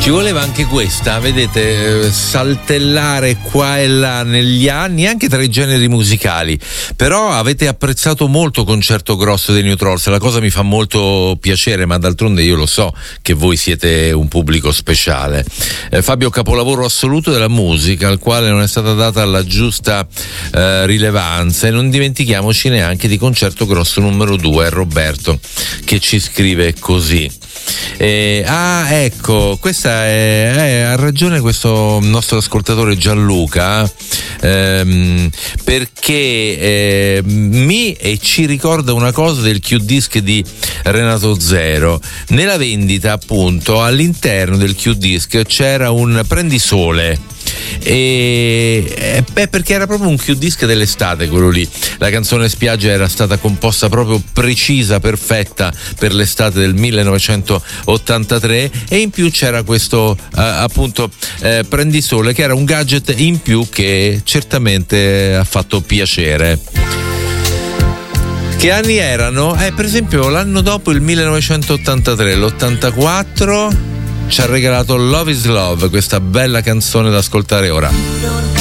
Ci voleva anche questa, vedete, saltellare qua e là negli anni, anche tra i generi musicali. Però avete apprezzato molto Concerto Grosso dei New Trolls, la cosa mi fa molto piacere, ma d'altronde io lo so che voi siete un pubblico speciale. Fabio, capolavoro assoluto della musica, al quale non è stata data la giusta rilevanza, e non dimentichiamoci neanche di Concerto Grosso numero 2, Roberto, che ci scrive così. Ecco, questa ha ragione questo nostro ascoltatore Gianluca, perché ci ricorda una cosa del Q-Disc di Renato Zero. Nella vendita, appunto, all'interno del Q-Disc c'era un prendisole, perché era proprio un Q-Disc dell'estate quello lì. La canzone Spiaggia era stata composta proprio precisa, perfetta per l'estate del 1983, e in più c'era questo appunto prendisole, che era un gadget in più che certamente ha fatto piacere. Che anni erano? Per esempio l'anno dopo, il 1983, l'84 ci ha regalato Love is Love, questa bella canzone da ascoltare ora.